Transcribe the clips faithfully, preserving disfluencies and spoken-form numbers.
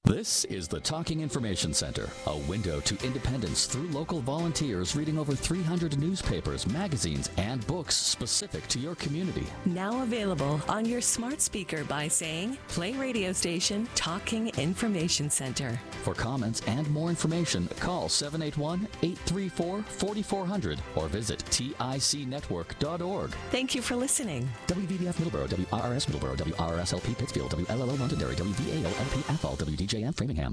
This is the Talking Information Center, a window to independence through local volunteers reading over three hundred newspapers, magazines, and books specific to your community. Now available on your smart speaker by saying, play radio station Talking Information Center. For comments and more information, call seven eight one, eight three four, four four zero zero or visit tic network dot org. Thank you for listening. W V D F Middleborough, W R R S Middleborough, W R R S L P Pittsfield, W L L O Londonderry, W V A O L P Athol, W D J M Framingham.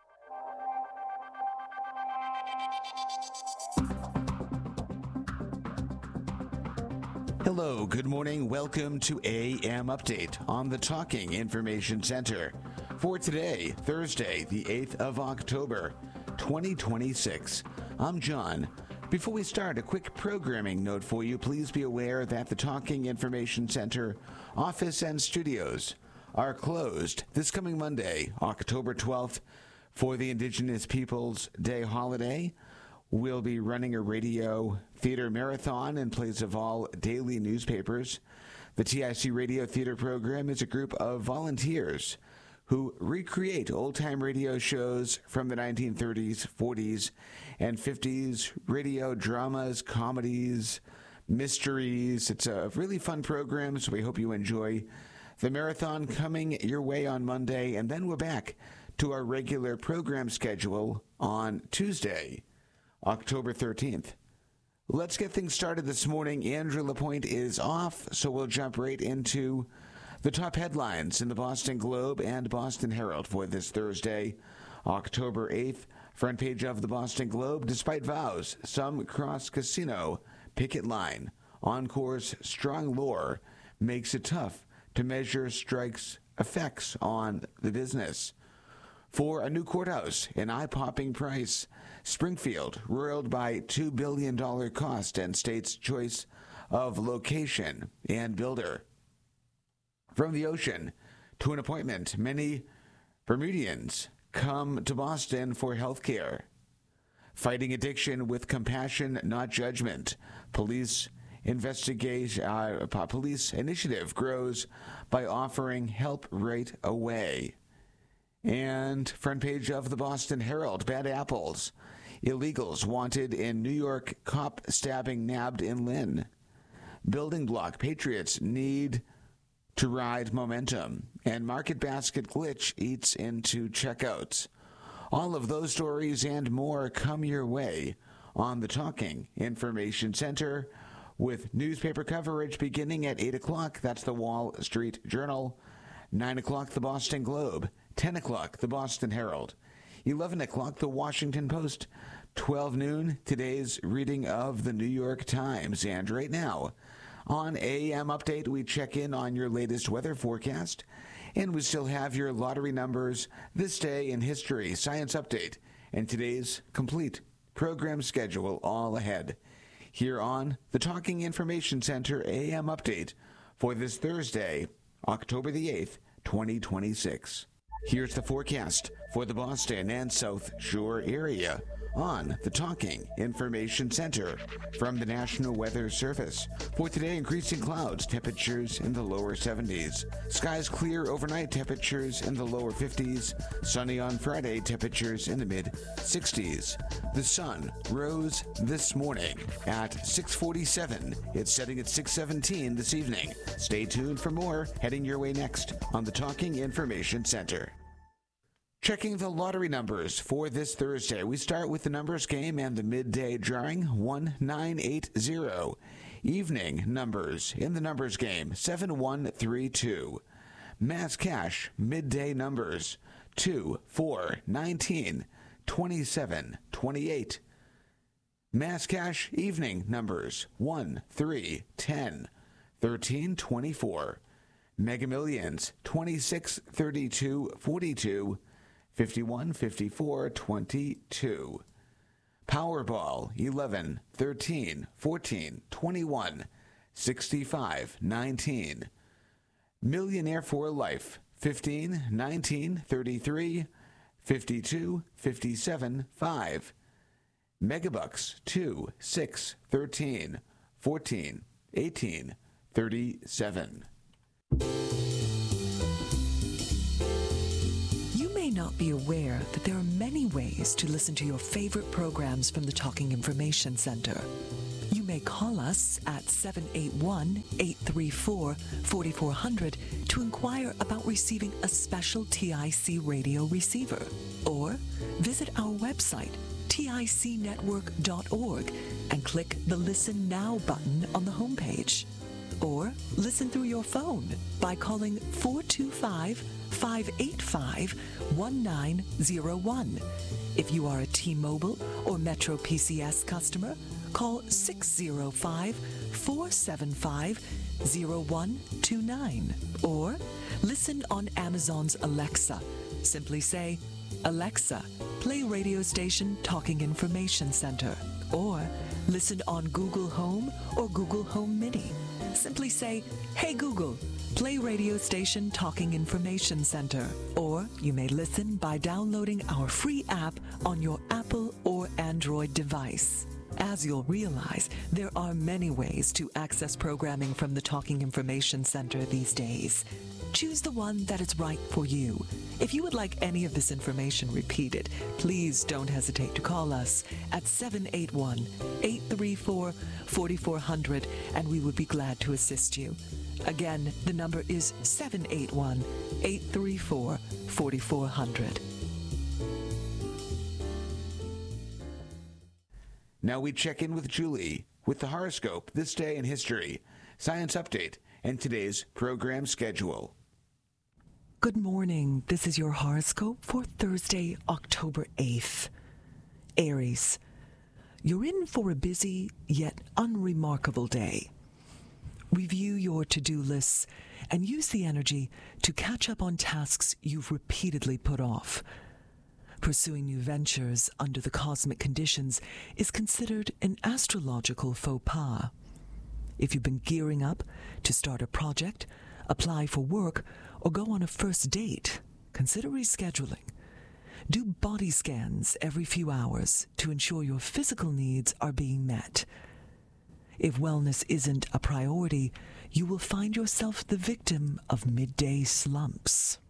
Hello, good morning. Welcome to A M Update on the Talking Information Center for today, Thursday, the eighth of October, twenty twenty-six. I'm John. Before we start, a quick programming note for you. Please be aware that the Talking Information Center office and studios are closed this coming Monday, October twelfth, for the Indigenous Peoples Day holiday. We'll be running a radio theater marathon in place of all daily newspapers. The T I C Radio Theater program is a group of volunteers who recreate old-time radio shows from the nineteen thirties, forties, and fifties, radio dramas, comedies, mysteries. It's a really fun program, so we hope you enjoy the marathon coming your way on Monday, and then we're back to our regular program schedule on Tuesday, October thirteenth. Let's get things started this morning. Andrew LaPointe is off, so we'll jump right into the top headlines in the Boston Globe and Boston Herald for this Thursday, October eighth. Front page of the Boston Globe, despite vows, some cross casino picket line. Encore's strong lure makes it tough to measure strikes' effects on the business. For a new courthouse, an eye-popping price. Springfield, roiled by two billion dollars cost and state's choice of location and builder. From the ocean to an appointment, many Bermudians come to Boston for health care. Fighting addiction with compassion, not judgment. Police investigation, uh, police initiative grows by offering help right away. And front page of the Boston Herald, bad apples. Illegals wanted in New York, cop stabbing nabbed in Lynn. Building block, Patriots need to ride momentum. And market basket glitch eats into checkouts. All of those stories and more come your way on the Talking Information Center with newspaper coverage beginning at eight o'clock. That's the Wall Street Journal. nine o'clock, the Boston Globe. ten o'clock, the Boston Herald. eleven o'clock, the Washington Post. twelve noon, today's reading of the New York Times. And right now, on A M Update, we check in on your latest weather forecast. And we still have your lottery numbers, this day in history, science update, and today's complete program schedule all ahead. Here on the Talking Information Center A M Update for this Thursday, October the eighth, twenty twenty-six. Here's the forecast for the Boston and South Shore area on the Talking Information Center from the National Weather Service. For today, increasing clouds, temperatures in the lower seventies. Skies clear overnight, temperatures in the lower fifties. Sunny on Friday, temperatures in the mid sixties. The sun rose this morning at six forty-seven. It's setting at six seventeen this evening. Stay tuned for more heading your way next on the Talking Information Center. Checking the lottery numbers for this Thursday. We start with the numbers game and the midday drawing, one nine eight zero. Evening numbers in the numbers game, seven one three two. Mass cash, midday numbers, two, four, nineteen, twenty-seven, twenty-eight. Mass cash, evening numbers, one, three, ten, thirteen, twenty-four. Mega Millions, twenty-six, thirty-two, forty-two. fifty-one, fifty-four, twenty-two. Powerball, eleven, thirteen, fourteen, twenty-one, sixty-five, nineteen. Millionaire for Life, fifteen, nineteen, thirty-three, fifty-two, fifty-seven, five. Megabucks, two, six, thirteen, fourteen, eighteen, thirty-seven. not be aware that there are many ways to listen to your favorite programs from the Talking Information Center. You may call us at seven eight one, eight three four, four four zero zero to inquire about receiving a special T I C radio receiver, or visit our website, tic network dot org, and click the Listen Now button on the homepage. Or listen through your phone by calling four two five, five eight five, one nine zero one. If you are a T-Mobile or Metro P C S customer, call six zero five, four seven five, zero one two nine. Or listen on Amazon's Alexa. Simply say, "Alexa, play radio station Talking Information Center." Or listen on Google Home or Google Home Mini. Simply say, "Hey Google, play radio station Talking Information Center." Or you may listen by downloading our free app on your Apple or Android device. As you'll realize, there are many ways to access programming from the Talking Information Center these days. Choose the one that is right for you. If you would like any of this information repeated, please don't hesitate to call us at seven eight one, eight three four, four four zero zero, and we would be glad to assist you. Again, the number is seven eight one, eight three four, four four zero zero. Now we check in with Julie with the horoscope, this day in history, science update, and today's program schedule. Good morning. This is your horoscope for Thursday, October eighth. Aries, you're in for a busy yet unremarkable day. Review your to-do lists and use the energy to catch up on tasks you've repeatedly put off. Pursuing new ventures under the cosmic conditions is considered an astrological faux pas. If you've been gearing up to start a project, apply for work, or go on a first date, consider rescheduling. Do body scans every few hours to ensure your physical needs are being met. If wellness isn't a priority, you will find yourself the victim of midday slumps.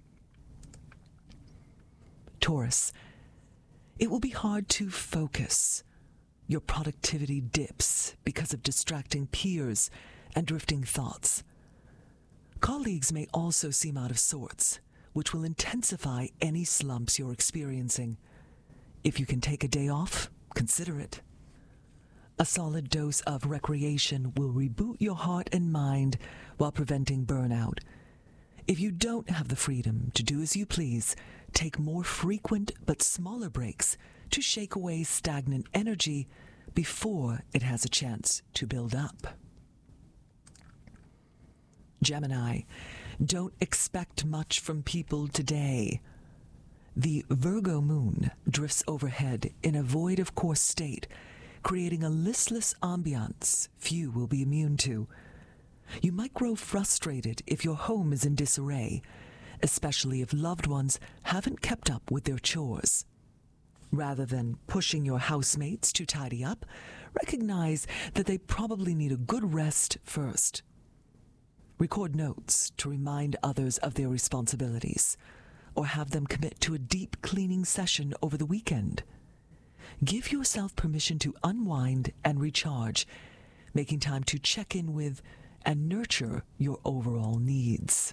Taurus, it will be hard to focus. Your productivity dips because of distracting peers and drifting thoughts. Colleagues may also seem out of sorts, which will intensify any slumps you're experiencing. If you can take a day off, consider it. A solid dose of recreation will reboot your heart and mind while preventing burnout. If you don't have the freedom to do as you please, take more frequent but smaller breaks to shake away stagnant energy before it has a chance to build up. Gemini, don't expect much from people today. The Virgo moon drifts overhead in a void-of-course state, creating a listless ambiance few will be immune to. You might grow frustrated if your home is in disarray, especially if loved ones haven't kept up with their chores. Rather than pushing your housemates to tidy up, recognize that they probably need a good rest first. Record notes to remind others of their responsibilities, or have them commit to a deep cleaning session over the weekend. Give yourself permission to unwind and recharge, making time to check in with and nurture your overall needs.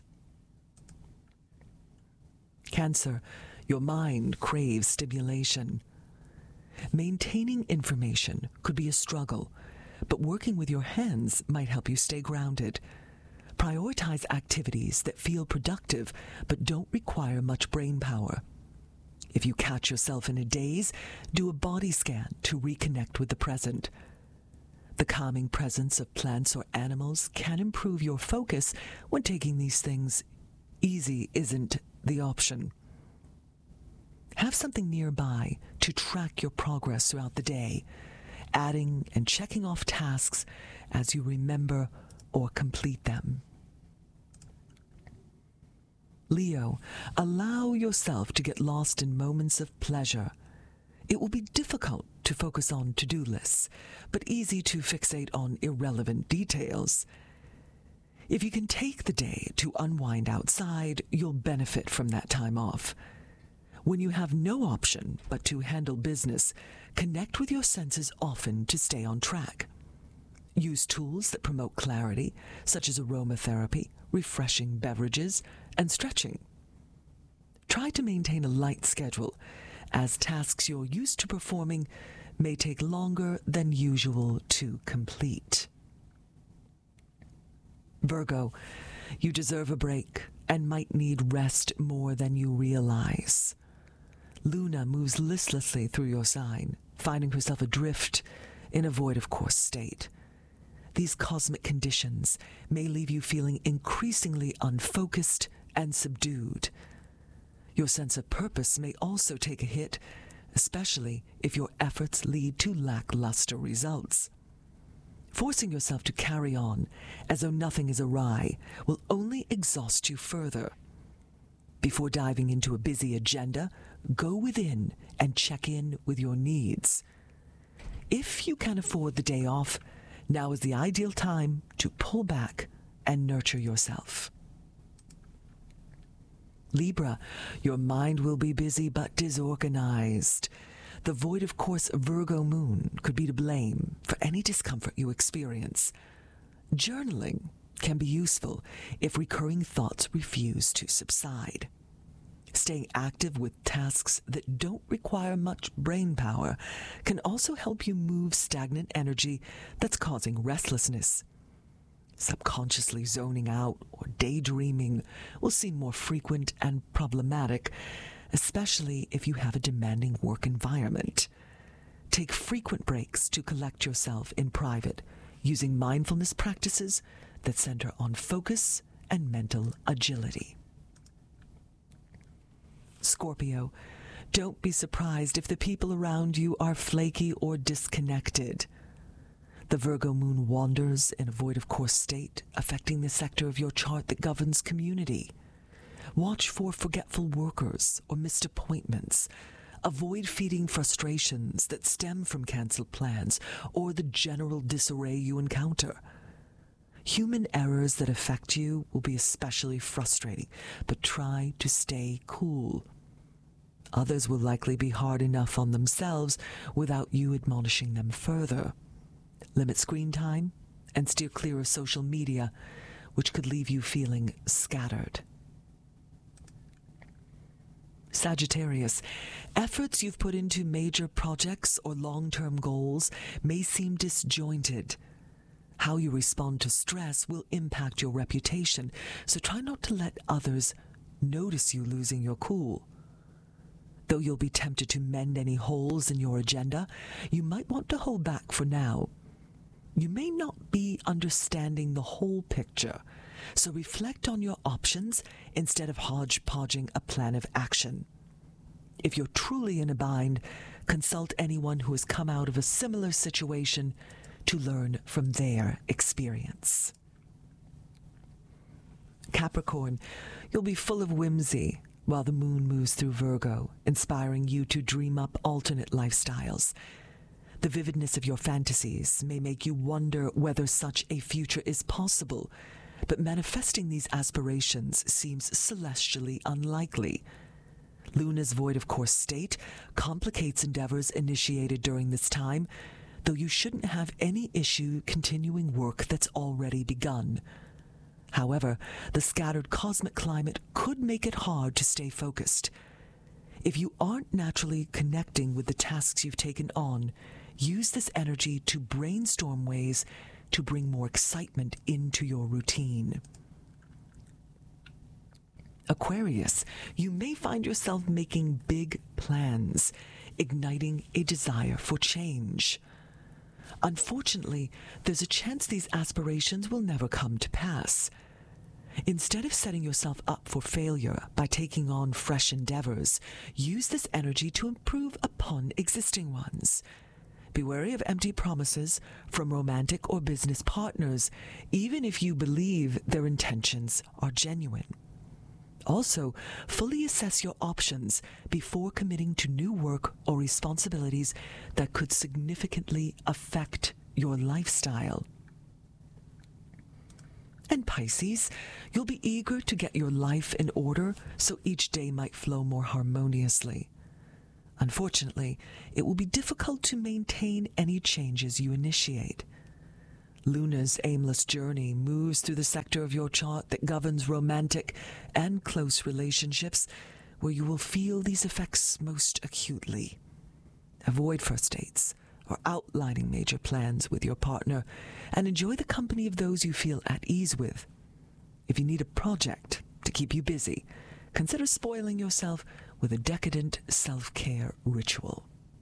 Cancer, your mind craves stimulation. Maintaining information could be a struggle, but working with your hands might help you stay grounded. Prioritize activities that feel productive but don't require much brain power. If you catch yourself in a daze, do a body scan to reconnect with the present. The calming presence of plants or animals can improve your focus when taking these things. Easy isn't the option. Have something nearby to track your progress throughout the day, adding and checking off tasks as you remember or complete them. Leo, allow yourself to get lost in moments of pleasure. It will be difficult to focus on to-do lists, but easy to fixate on irrelevant details. If you can take the day to unwind outside, you'll benefit from that time off. When you have no option but to handle business, connect with your senses often to stay on track. Use tools that promote clarity, such as aromatherapy, refreshing beverages, and stretching. Try to maintain a light schedule, as tasks you're used to performing may take longer than usual to complete. Virgo, you deserve a break and might need rest more than you realize. Luna moves listlessly through your sign, finding herself adrift in a void-of-course state. These cosmic conditions may leave you feeling increasingly unfocused and subdued. Your sense of purpose may also take a hit, especially if your efforts lead to lackluster results. Forcing yourself to carry on as though nothing is awry will only exhaust you further. Before diving into a busy agenda, go within and check in with your needs. If you can afford the day off, now is the ideal time to pull back and nurture yourself. Libra, your mind will be busy but disorganized. The void-of-course Virgo moon could be to blame for any discomfort you experience. Journaling can be useful if recurring thoughts refuse to subside. Staying active with tasks that don't require much brain power can also help you move stagnant energy that's causing restlessness. Subconsciously zoning out or daydreaming will seem more frequent and problematic, especially if you have a demanding work environment. Take frequent breaks to collect yourself in private, using mindfulness practices that center on focus and mental agility. Scorpio, don't be surprised if the people around you are flaky or disconnected. The Virgo moon wanders in a void-of-course state, affecting the sector of your chart that governs community. Watch for forgetful workers or missed appointments. Avoid feeding frustrations that stem from canceled plans or the general disarray you encounter. Human errors that affect you will be especially frustrating, but try to stay cool. Others will likely be hard enough on themselves without you admonishing them further. Limit screen time and steer clear of social media, which could leave you feeling scattered. Sagittarius, efforts you've put into major projects or long-term goals may seem disjointed. How you respond to stress will impact your reputation, so try not to let others notice you losing your cool. Though you'll be tempted to mend any holes in your agenda, you might want to hold back for now. You may not be understanding the whole picture, so reflect on your options instead of hodgepodging a plan of action. If you're truly in a bind, consult anyone who has come out of a similar situation to learn from their experience. Capricorn, you'll be full of whimsy while the moon moves through Virgo, inspiring you to dream up alternate lifestyles. The vividness of your fantasies may make you wonder whether such a future is possible, but manifesting these aspirations seems celestially unlikely. Luna's void-of-course state complicates endeavors initiated during this time, though you shouldn't have any issue continuing work that's already begun. However, the scattered cosmic climate could make it hard to stay focused. If you aren't naturally connecting with the tasks you've taken on, use this energy to brainstorm ways to bring more excitement into your routine. Aquarius, you may find yourself making big plans, igniting a desire for change. Unfortunately, there's a chance these aspirations will never come to pass. Instead of setting yourself up for failure by taking on fresh endeavors, use this energy to improve upon existing ones. Be wary of empty promises from romantic or business partners, even if you believe their intentions are genuine. Also, fully assess your options before committing to new work or responsibilities that could significantly affect your lifestyle. And Pisces, you'll be eager to get your life in order so each day might flow more harmoniously. Unfortunately, it will be difficult to maintain any changes you initiate. Luna's aimless journey moves through the sector of your chart that governs romantic and close relationships, where you will feel these effects most acutely. Avoid first dates or outlining major plans with your partner, and enjoy the company of those you feel at ease with. If you need a project to keep you busy, consider spoiling yourself with a decadent self-care ritual.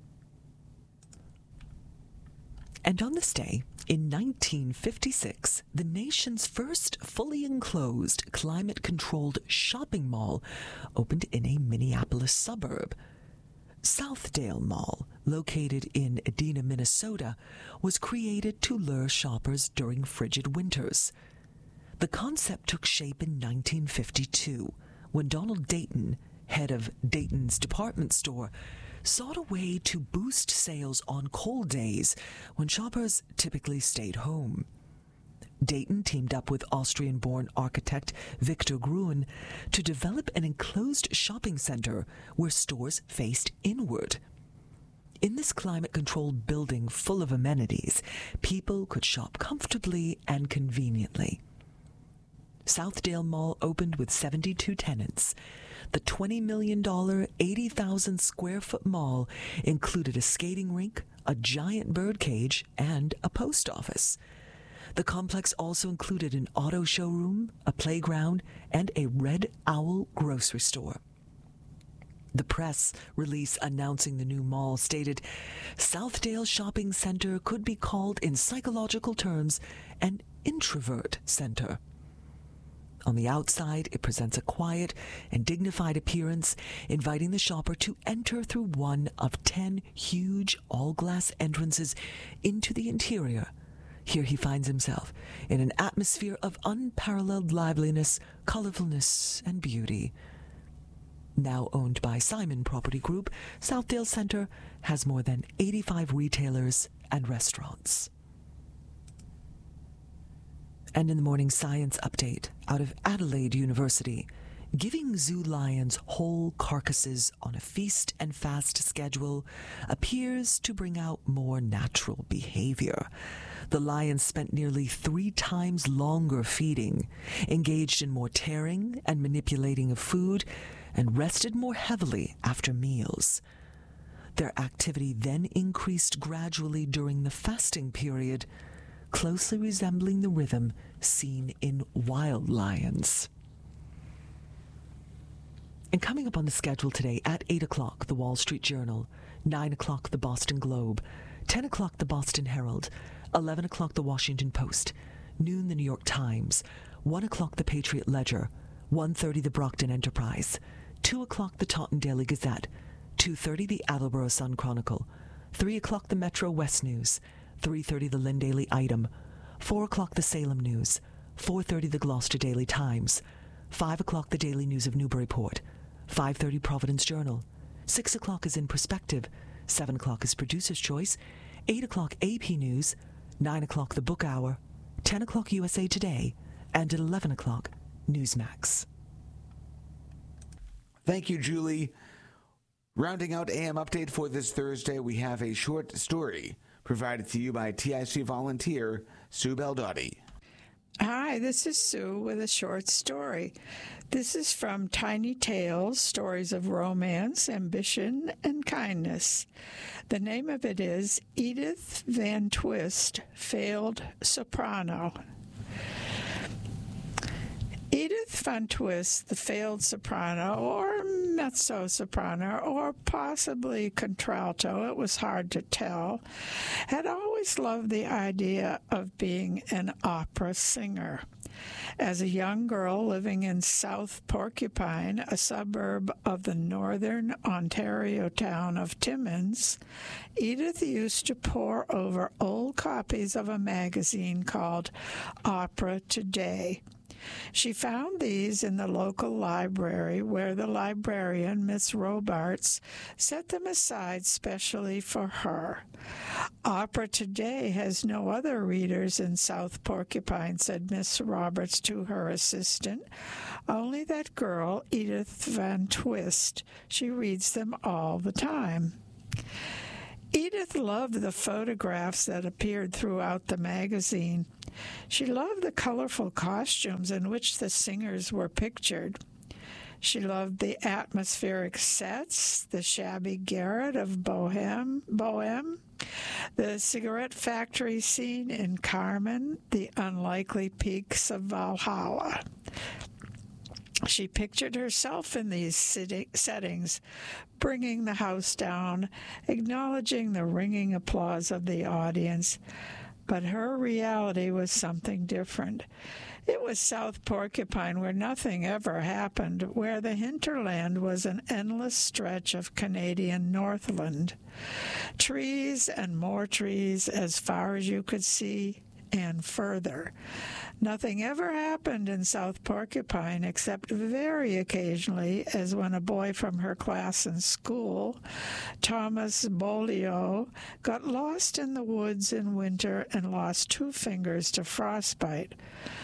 And on this day, in nineteen fifty-six, the nation's first fully enclosed, climate-controlled shopping mall opened in a Minneapolis suburb. Southdale Mall, located in Edina, Minnesota, was created to lure shoppers during frigid winters. The concept took shape in nineteen fifty-two, when Donald Dayton, head of Dayton's department store, sought a way to boost sales on cold days when shoppers typically stayed home. Dayton teamed up with Austrian-born architect Victor Gruen to develop an enclosed shopping center where stores faced inward. In this climate-controlled building full of amenities, people could shop comfortably and conveniently. Southdale Mall opened with seventy-two tenants. The twenty million dollars, eighty thousand square foot mall included a skating rink, a giant birdcage, and a post office. The complex also included an auto showroom, a playground, and a Red Owl grocery store. The press release announcing the new mall stated, "Southdale Shopping Center could be called in psychological terms an introvert center." On the outside, it presents a quiet and dignified appearance, inviting the shopper to enter through one of ten huge all-glass entrances into the interior. Here he finds himself in an atmosphere of unparalleled liveliness, colorfulness, and beauty. Now owned by Simon Property Group, Southdale Center has more than eighty-five retailers and restaurants. And in the morning science update out of Adelaide University, giving zoo lions whole carcasses on a feast and fast schedule appears to bring out more natural behavior. The lions spent nearly three times longer feeding, engaged in more tearing and manipulating of food, and rested more heavily after meals. Their activity then increased gradually during the fasting period, closely resembling the rhythm seen in wild lions. And coming up on the schedule today, at eight o'clock, the Wall Street Journal, nine o'clock, the Boston Globe, ten o'clock, the Boston Herald, eleven o'clock, the Washington Post, noon, the New York Times, one o'clock, the Patriot Ledger, one thirty, the Brockton Enterprise, two o'clock, the Taunton Daily Gazette, two thirty, the Attleboro Sun Chronicle, three o'clock, the Metro West News, three thirty, the Lynn Daily Item, four o'clock, the Salem News, four thirty, the Gloucester Daily Times, five o'clock, the Daily News of Newburyport, five thirty, Providence Journal, six o'clock is In Perspective, seven o'clock is Producer's Choice, eight o'clock, A P News, nine o'clock, the Book Hour, ten o'clock, U S A Today, and at eleven o'clock, Newsmax. Thank you, Julie. Rounding out A M Update for this Thursday, we have a short story provided to you by T I C volunteer Sue Beldotti. Hi, this is Sue with a short story. This is from Tiny Tales, Stories of Romance, Ambition, and Kindness. The name of it is Edith Van Twist, Failed Soprano. Edith Van Twist, the failed soprano, or mezzo-soprano, or possibly contralto, it was hard to tell, had always loved the idea of being an opera singer. As a young girl living in South Porcupine, a suburb of the northern Ontario town of Timmins, Edith used to pore over old copies of a magazine called Opera Today. She found these in the local library where the librarian, Miss Robarts, set them aside specially for her. Opera today has no other readers in South Porcupine, said Miss Roberts to her assistant. Only that girl, Edith Van Twist. She reads them all the time. Edith loved the photographs that appeared throughout the magazine. She loved the colorful costumes in which the singers were pictured. She loved the atmospheric sets, the shabby garret of Bohème, Bohème, the cigarette factory scene in Carmen, the unlikely peaks of Valhalla. She pictured herself in these settings, bringing the house down, acknowledging the ringing applause of the audience. But her reality was something different. It was South Porcupine, where nothing ever happened, where the hinterland was an endless stretch of Canadian Northland. Trees and more trees as far as you could see, and further. Nothing ever happened in South Porcupine except very occasionally, as when a boy from her class in school, Thomas Bolio, got lost in the woods in winter and lost two fingers to frostbite.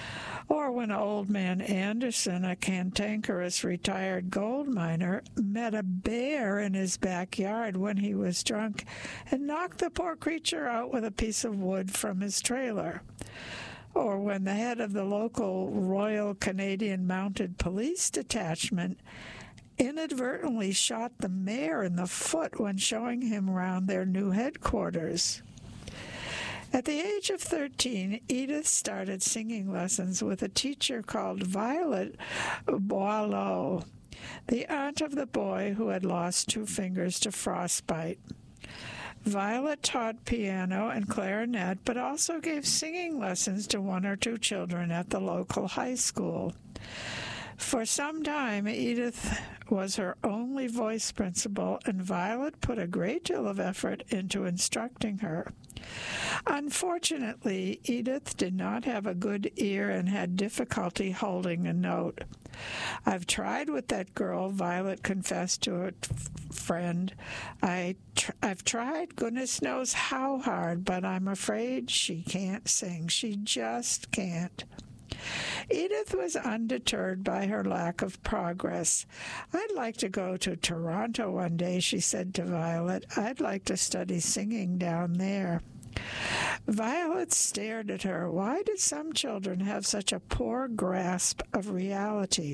Or when old man Anderson, a cantankerous retired gold miner, met a bear in his backyard when he was drunk and knocked the poor creature out with a piece of wood from his trailer. Or when the head of the local Royal Canadian Mounted Police Detachment inadvertently shot the mayor in the foot when showing him around their new headquarters. At the age of thirteen, Edith started singing lessons with a teacher called Violet Boileau, the aunt of the boy who had lost two fingers to frostbite. Violet taught piano and clarinet, but also gave singing lessons to one or two children at the local high school. For some time, Edith was her only voice principal, and Violet put a great deal of effort into instructing her. Unfortunately, Edith did not have a good ear and had difficulty holding a note. I've tried with that girl, Violet confessed to a friend. I tr- I've tried, goodness knows how hard, but I'm afraid she can't sing. She just can't. Edith was undeterred by her lack of progress. I'd like to go to Toronto one day, she said to Violet. I'd like to study singing down there. Violet stared at her. Why did some children have such a poor grasp of reality?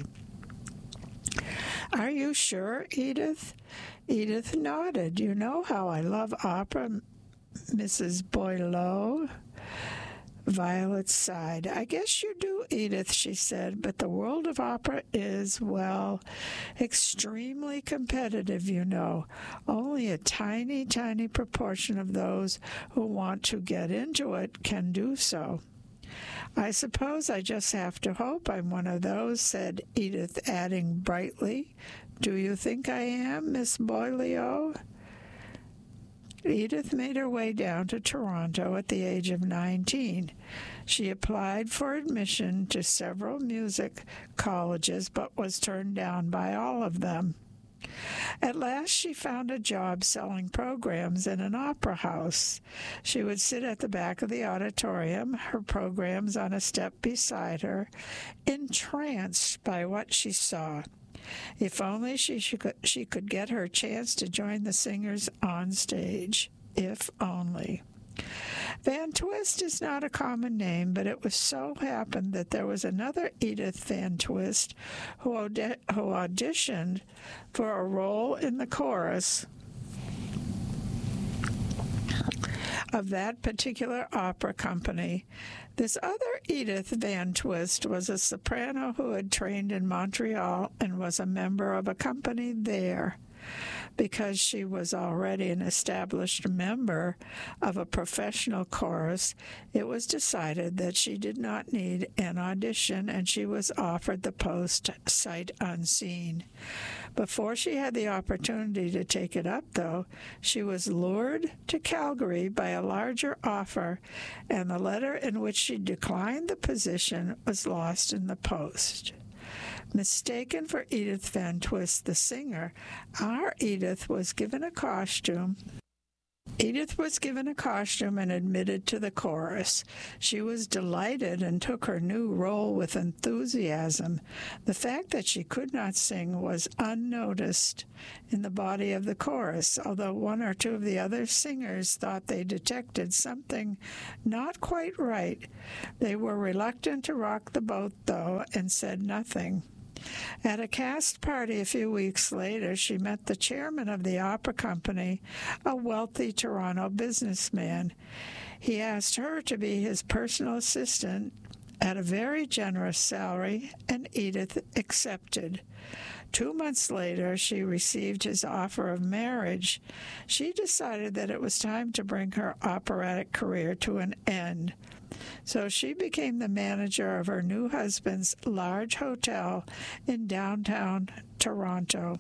Are you sure, Edith? Edith nodded. You know how I love opera, Missus Boileau. Violet sighed. I guess you do, Edith, she said, but the world of opera is, well, extremely competitive, you know. Only a tiny, tiny proportion of those who want to get into it can do so. I suppose I just have to hope I'm one of those, said Edith, adding brightly, Do you think I am, Miss Boileau? Edith made her way down to Toronto at the age of nineteen. She applied for admission to several music colleges, but was turned down by all of them. At last she found a job selling programs in an opera house. She would sit at the back of the auditorium, her programs on a step beside her, entranced by what she saw. If only she, she, could, she could get her chance to join the singers on stage. If only. Van Twist is not a common name, but it was so happened that there was another Edith Van Twist who, audi- who auditioned for a role in the chorus of that particular opera company. This other Edith Van Twist was a soprano who had trained in Montreal and was a member of a company there. Because she was already an established member of a professional chorus, it was decided that she did not need an audition, and she was offered the post sight unseen. Before she had the opportunity to take it up, though, she was lured to Calgary by a larger offer, and the letter in which she declined the position was lost in the post. Mistaken for Edith Van Twist, the singer, our Edith was given a costume. Edith was given a costume and admitted to the chorus. She was delighted and took her new role with enthusiasm. The fact that she could not sing was unnoticed in the body of the chorus, although one or two of the other singers thought they detected something not quite right. They were reluctant to rock the boat, though, and said nothing. At a cast party a few weeks later, she met the chairman of the opera company, a wealthy Toronto businessman. He asked her to be his personal assistant at a very generous salary, and Edith accepted. Two months later, she received his offer of marriage. She decided that it was time to bring her operatic career to an end. So she became the manager of her new husband's large hotel in downtown Toronto.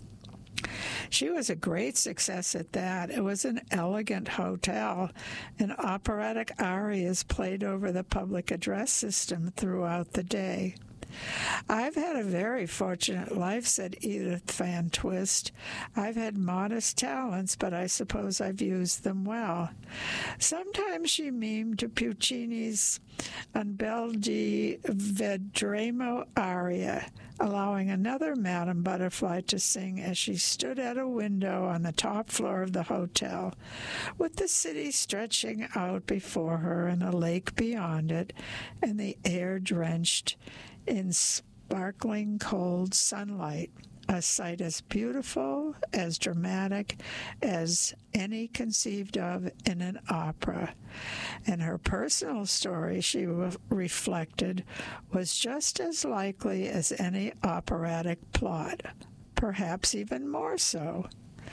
She was a great success at that. It was an elegant hotel, and operatic arias played over the public address system throughout the day. I've had a very fortunate life, said Edith Van Twist. I've had modest talents, but I suppose I've used them well. Sometimes she mimed to Puccini's Un bel di Vedremo aria, allowing another Madame Butterfly to sing as she stood at a window on the top floor of the hotel, with the city stretching out before her and a lake beyond it, and the air drenched in sparkling cold sunlight, a sight as beautiful, as dramatic as any conceived of in an opera. And her personal story, she re- reflected, was just as likely as any operatic plot, perhaps even more so.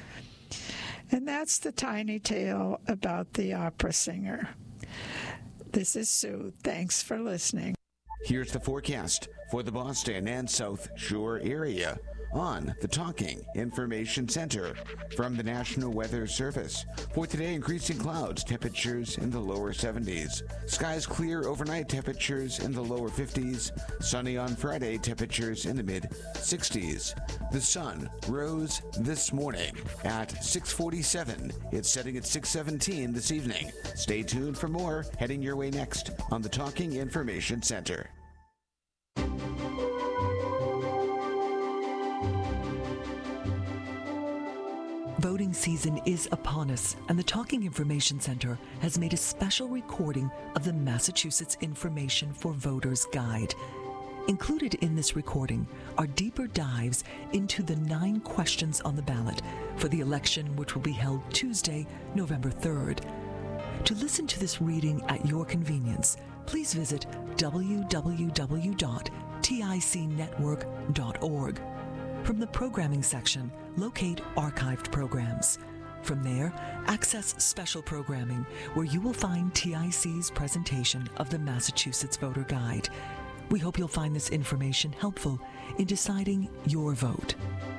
And that's the tiny tale about the opera singer. This is Sue. Thanks for listening. Here's the forecast for the Boston and South Shore area on the Talking Information Center from the National Weather Service. For today, increasing clouds, temperatures in the lower seventies. Skies clear overnight, temperatures in the lower fifties. Sunny on Friday, temperatures in the mid sixties. The sun rose this morning at six forty-seven. It's setting at six seventeen this evening. Stay tuned for more heading your way next on the Talking Information Center. Voting season is upon us, and the Talking Information Center has made a special recording of the Massachusetts Information for Voters Guide. Included in this recording are deeper dives into the nine questions on the ballot for the election, which will be held Tuesday, November third. To listen to this reading at your convenience, please visit w w w dot tic network dot org. From the programming section, locate archived programs. From there, access special programming, where you will find T I C's presentation of the Massachusetts Voter Guide. We hope you'll find this information helpful in deciding your vote.